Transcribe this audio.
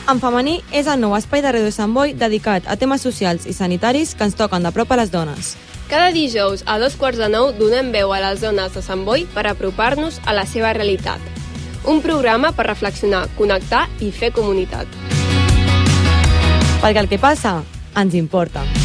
En femení és el nou espai de Ràdio Sant Boi dedicat a temes socials i sanitaris que ens toquen de prop a les dones. Cada dijous a 8:45 donem veu a les dones de Sant Boi per apropar-nos a la seva realitat. Un programa per reflexionar, connectar i fer comunitat. Perquè el que passa ens importa.